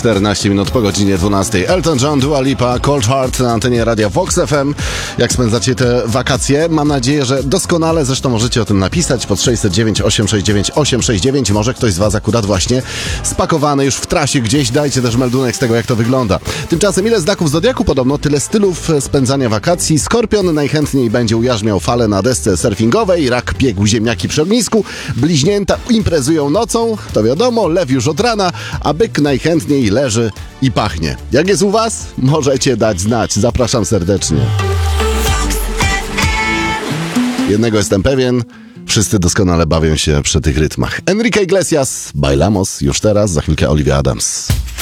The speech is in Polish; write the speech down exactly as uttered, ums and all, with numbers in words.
czternaście minut po godzinie dwunastej. Elton John, Dua Lipa, Cold Heart na antenie Radia Vox F M. Jak spędzacie te wakacje? Mam nadzieję, że doskonale. Zresztą możecie o tym napisać pod sześćset dziewięć, osiemset sześćdziesiąt dziewięć, osiemset sześćdziesiąt dziewięć. Może ktoś z was akurat właśnie spakowany już w trasie gdzieś. Dajcie też meldunek z tego, jak to wygląda. Tymczasem ile znaków zodiaku? Podobno tyle stylów spędzania wakacji. Skorpion najchętniej będzie ujarzmiał falę na desce surfingowej. Rak piegł ziemniaki przy ognisku. Bliźnięta imprezują nocą. To wiadomo, lew już od rana, a byk najchętniej leży i pachnie. Jak jest u was? Możecie dać znać. Zapraszam serdecznie. Jednego jestem pewien, wszyscy doskonale bawią się przy tych rytmach. Enrique Iglesias, Bailamos, już teraz, za chwilkę Olivia Adams.